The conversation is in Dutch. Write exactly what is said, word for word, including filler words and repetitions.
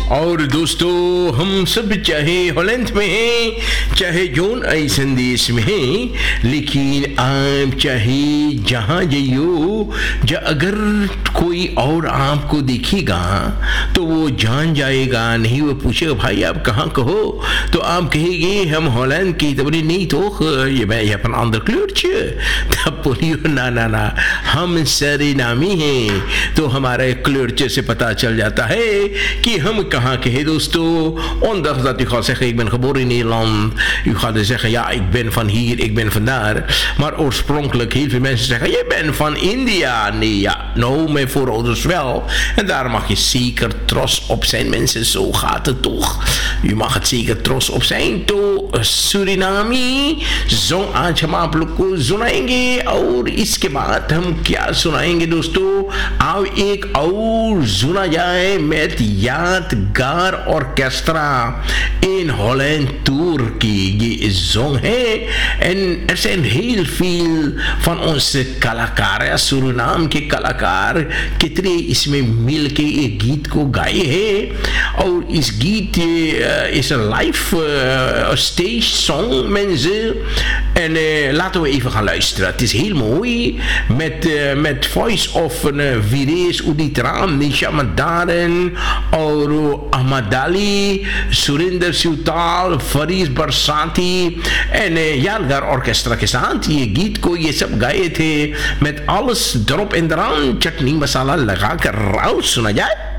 और दोस्तों हम सब चाहे हॉलैंड में हैं, चाहे जोन ऐसन देश में हैं, लेकिन आप चाहे जहाँ जाइयो, जा अगर कोई और आपको देखेगा तो वो जान जाएगा नहीं, वो पूछेगा भाई आप कहाँ कहो, तो आप कहेंगे हम हॉलैंड की, तो बोले नहीं तो ये मैं ये अपन आंध्र क्लर्च, तब बोलियो ना ना ना हम सरेनामी हैं, तो हमारे क्लर्च से पता चल जाता है कि हम कहाँ के हैं दोस्तों. Ondanks dat u gaat zeggen ik ben geboren in Nederland, u gaat dus zeggen ja ik ben van hier, ik ben van daar, maar oorspronkelijk heel veel mensen zeggen je bent van India. Nee ja, nou mijn voorouders wel, en daar mag je zeker trots op zijn mensen, zo gaat het toch. U mag het zeker trots op zijn. तो सुरिनामी जो आज हम आप लोग को सुनाएंगे, और इसके बाद हम क्या सुनाएंगे दोस्तों, आओ एक और सुना जाए met यादगार orchestra in Holland Turkije zong है. En er zijn heel veel van onze कलाकार, सुरिनाम के कलाकार कितने इसमें मिल के एक गीत को गाए हैं, और इस गीत is een live uh, stage song mensen, en uh, laten we even gaan luisteren. Het is heel mooi met, uh, met voice of uh, Vires Uditram, Nisha Madaren, और Ahmadali, Surinder Siutal, Faris Barsati en uh, यादगार ऑर्केस्ट्रा के साथ ये गीत को ये सब गाए थे, met alles erop en eraan, चटनी मसाला लगा कर राव सुना जाए.